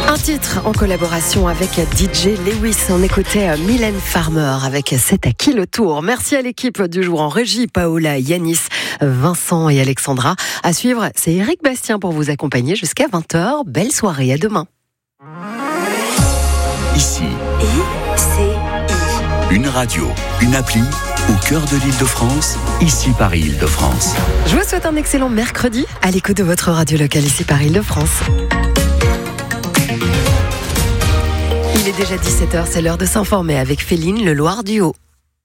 Un titre en collaboration avec DJ Lewis. On écoutait Mylène Farmer avec C'est à qui le tour. Merci à l'équipe du jour en régie, Paola, Yanis, Vincent et Alexandra. À suivre, c'est Éric Bastien pour vous accompagner jusqu'à 20h. Belle soirée, à demain. Ici, une radio, une appli au cœur de l'Île-de-France, ici Paris Île-de-France. Je vous souhaite un excellent mercredi à l'écoute de votre radio locale ici Paris Île-de-France. Il est déjà 17h, c'est l'heure de s'informer avec Féline Le Loir du Haut.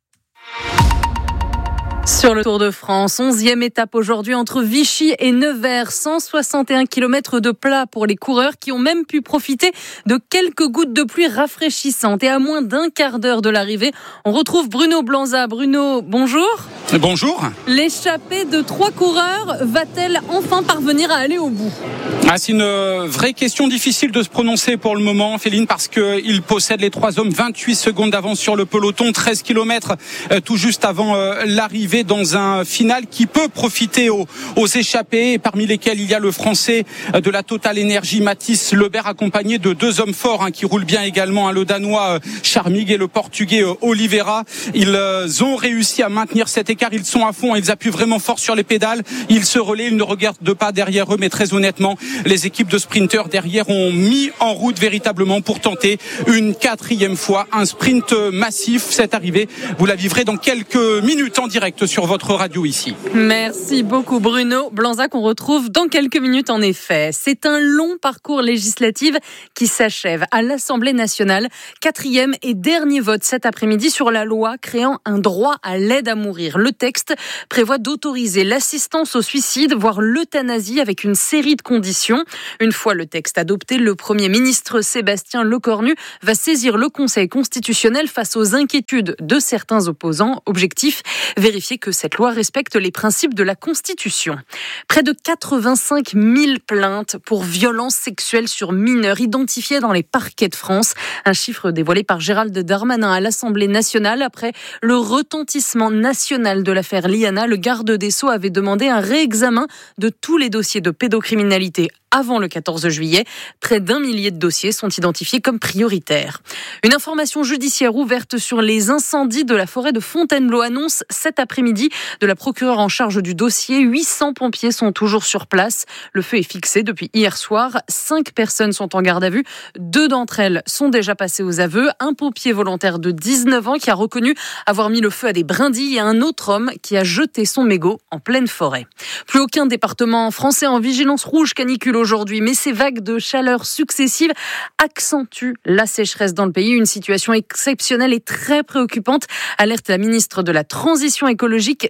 Sur le Tour de France, 11e étape aujourd'hui entre Vichy et Nevers, 161 km de plat pour les coureurs qui ont même pu profiter de quelques gouttes de pluie rafraîchissantes. Et à moins d'un quart d'heure de l'arrivée, on retrouve Bruno Blanza. Bruno, bonjour. Bonjour. L'échappée de 3 coureurs va-t-elle enfin parvenir à aller au bout ? C'est une vraie question difficile de se prononcer pour le moment, Féline, parce qu'ils possèdent les 3 hommes 28 secondes d'avance sur le peloton, 13 km tout juste avant l'arrivée, dans un final qui peut profiter aux échappés, parmi lesquels il y a le français de la Total Energy, Mathis Lebert, accompagné de 2 hommes forts qui roulent bien également, le danois Charmig et le portugais Oliveira. Ils ont réussi à maintenir cet écart, ils sont à fond, ils appuient vraiment fort sur les pédales, ils se relaient, ils ne regardent pas derrière eux, mais très honnêtement, les équipes de sprinteurs derrière ont mis en route véritablement pour tenter une 4e fois un sprint massif. Cette arrivée, vous la vivrez dans quelques minutes en direct sur votre radio ici. Merci beaucoup Bruno Blanza, qu'on retrouve dans quelques minutes en effet. C'est un long parcours législatif qui s'achève à l'Assemblée nationale. 4e et dernier vote cet après-midi sur la loi créant un droit à l'aide à mourir. Le texte prévoit d'autoriser l'assistance au suicide, voire l'euthanasie avec une série de conditions. Une fois le texte adopté, le Premier ministre Sébastien Lecornu va saisir le Conseil constitutionnel face aux inquiétudes de certains opposants. Objectif, vérifier que cette loi respecte les principes de la Constitution. Près de 85 000 plaintes pour violences sexuelles sur mineurs identifiées dans les parquets de France. Un chiffre dévoilé par Gérald Darmanin à l'Assemblée nationale. Après le retentissement national de l'affaire Liana, le garde des Sceaux avait demandé un réexamen de tous les dossiers de pédocriminalité avant le 14 juillet. Près d'1 millier de dossiers sont identifiés comme prioritaires. Une information judiciaire ouverte sur les incendies de la forêt de Fontainebleau annonce cet après-midi de la procureure en charge du dossier. 800 pompiers sont toujours sur place. Le feu est fixé depuis hier soir. 5 personnes sont en garde à vue. 2 d'entre elles sont déjà passées aux aveux. Un pompier volontaire de 19 ans qui a reconnu avoir mis le feu à des brindilles et un autre homme qui a jeté son mégot en pleine forêt. Plus aucun département français en vigilance rouge canicule aujourd'hui, mais ces vagues de chaleur successives accentuent la sécheresse dans le pays. Une situation exceptionnelle et très préoccupante, alerte la ministre de la Transition écologique.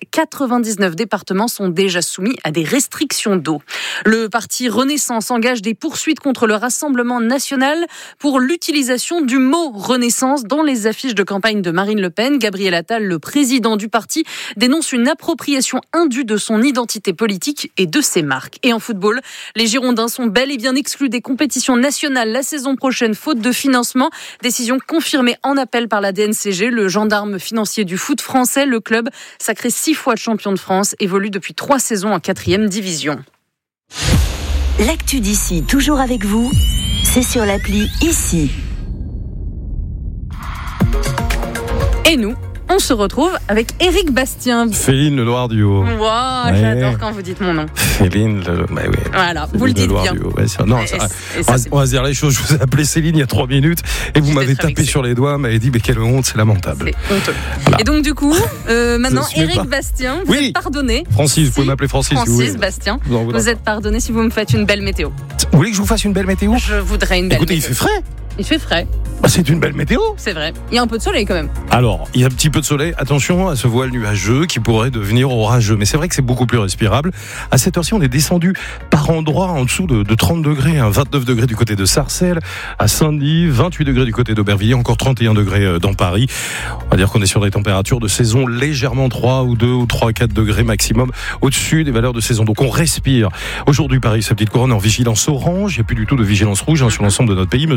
99 départements sont déjà soumis à des restrictions d'eau. Le parti Renaissance engage des poursuites contre le Rassemblement national pour l'utilisation du mot Renaissance dans les affiches de campagne de Marine Le Pen. Gabriel Attal, le président du parti, dénonce une appropriation indue de son identité politique et de ses marques. Et en football, les Girondins sont bel et bien exclus des compétitions nationales la saison prochaine, faute de financement. Décision confirmée en appel par la DNCG, le gendarme financier du foot français. Le club, sacré 6 fois champion de France, évolue depuis 3 saisons en 4e division. L'actu d'ici, toujours avec vous, c'est sur l'appli Ici. Et nous, on se retrouve avec Éric Bastien. Féline Le Loir du Haut. Wow, ouais. J'adore quand vous dites mon nom. Féline Le... Bah oui. Voilà, Féline vous le dites Loir bien. Du Haut. Ouais, non, on va se dire les choses. Je vous ai appelé Céline il y a 3 minutes et vous m'avez tapé sur les doigts, m'avez dit mais quelle honte, c'est lamentable. C'est honteux. Voilà. Et donc du coup, maintenant Éric Bastien, vous êtes pardonné. Francis, vous pouvez m'appeler Francis. Francis Bastien, vous êtes pardonné si vous me faites une belle météo. Vous voulez que je vous fasse une belle météo ? Je voudrais une belle météo. Écoutez, il fait frais. Il fait frais. Bah, c'est une belle météo. C'est vrai. Il y a un peu de soleil quand même. Alors, il y a un petit peu de soleil. Attention à ce voile nuageux qui pourrait devenir orageux. Mais c'est vrai que c'est beaucoup plus respirable. À cette heure-ci, on est descendu par endroits en dessous de 30 degrés. 29 degrés du côté de Sarcelles, à Saint-Denis, 28 degrés du côté d'Aubervilliers, encore 31 degrés dans Paris. On va dire qu'on est sur des températures de saison légèrement 3 ou 2 ou 3, 4 degrés maximum au-dessus des valeurs de saison. Donc on respire. Aujourd'hui, Paris, sa petite couronne en vigilance orange. Il n'y a plus du tout de vigilance rouge sur l'ensemble de notre pays, me semble.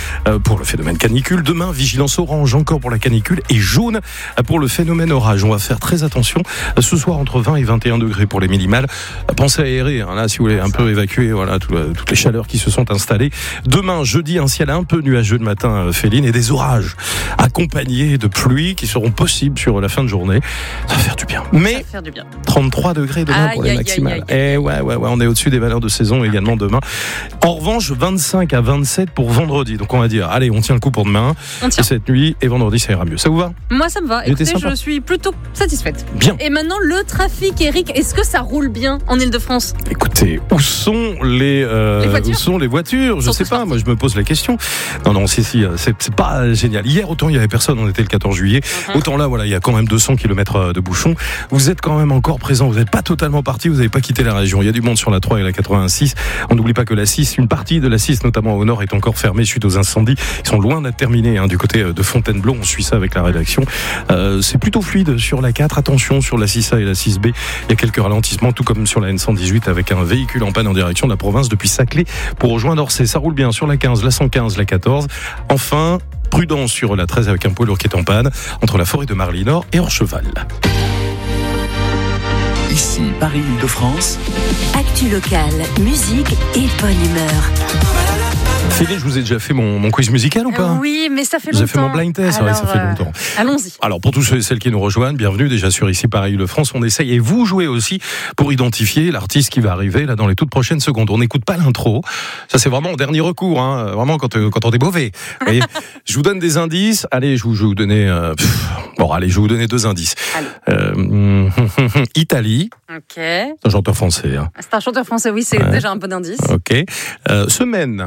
pour le phénomène canicule. Demain, vigilance orange encore pour la canicule et jaune pour le phénomène orage. On va faire très attention ce soir entre 20 et 21 degrés pour les minimales. Pensez à aérer, là, si vous voulez un peu évacuer toutes les chaleurs qui se sont installées. Demain, jeudi, un ciel un peu nuageux de matin, Féline, et des orages accompagnés de pluie qui seront possibles sur la fin de journée. Ça va faire du bien. Mais 33 degrés demain pour les maximales. Et ouais, on est au-dessus des valeurs de saison également demain. En revanche, 25 à 27 pour vendredi. Donc on va dire, allez, on tient le coup pour demain. Et cette nuit et vendredi, ça ira mieux. Ça vous va ? Moi, ça me va. Écoutez, je suis plutôt satisfaite. Bien. Et maintenant, le trafic, Eric, est-ce que ça roule bien en Ile-de-France ? Écoutez, où sont les voitures ? Je sais pas, moi je me pose la question. Non, c'est pas génial. Hier, autant il y avait personne, on était le 14 juillet. Autant là, voilà, il y a quand même 200 km de bouchons. Vous êtes quand même encore présent, vous n'êtes pas totalement parti, vous n'avez pas quitté la région. Il y a du monde sur la 3 et la 86. On n'oublie pas que la 6, une partie de la 6, notamment au nord, est encore fermée suite aux incendies. Ils sont loin d'être terminés du côté de Fontainebleau. On suit ça avec la rédaction. C'est plutôt fluide sur la 4. Attention sur la 6A et la 6B. Il y a quelques ralentissements, tout comme sur la N118 avec un véhicule en panne en direction de la province depuis Saclay pour rejoindre Orsay. Ça roule bien sur la 15, la 115, la 14. Enfin, prudence sur la 13 avec un poids lourd qui est en panne entre la forêt de Marly-Nord et Orcheval. Ici, Paris-Île-de-France. Actu locale, musique et bonne humeur. Féline, je vous ai déjà fait mon quiz musical ou pas ? Oui, mais ça fait longtemps. J'ai fait mon blind test, alors, ça fait longtemps. Allons-y. Alors, pour tous ceux et celles qui nous rejoignent, bienvenue déjà sur Ici Paris-Île-de-France. On essaye et vous jouez aussi pour identifier l'artiste qui va arriver là dans les toutes prochaines secondes. On n'écoute pas l'intro. Ça, c'est vraiment en dernier recours, vraiment quand on est mauvais. Vous voyez, je vous donne des indices. Allez, je vais vous donner. Je vais vous donner 2 indices. Italie. Ok. C'est un chanteur français. C'est un chanteur français, oui, c'est déjà un peu d'indice. Ok. Semaine.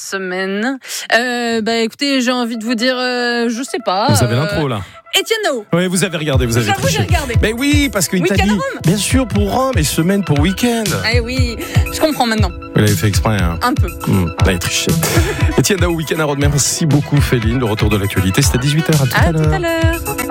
Écoutez, j'ai envie de vous dire, je sais pas. Vous avez l'intro là. Etienne Nao. Oui, vous avez regardé, vous avez J'avoue, triché. j'ai regardé. Mais oui, parce que Week-end Italie, à Rome. bien sûr pour Rome et semaine pour week-end. Ah oui, je comprends maintenant. Vous l'avez fait exprès, hein. Un peu. Vous avez triché. Etienne Nao, Week-end à Rome. Merci beaucoup, Féline. Le retour de l'actualité, c'est à 18h. À tout à l'heure.